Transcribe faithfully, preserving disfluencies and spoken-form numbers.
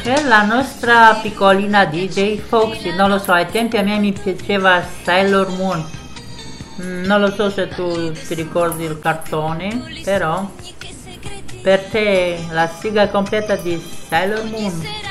è la nostra piccolina D J Foxy, non lo so, ai tempi a me mi piaceva Sailor Moon. Mm, non lo so se tu ti ricordi il cartone, però per te la sigla completa di Sailor Moon.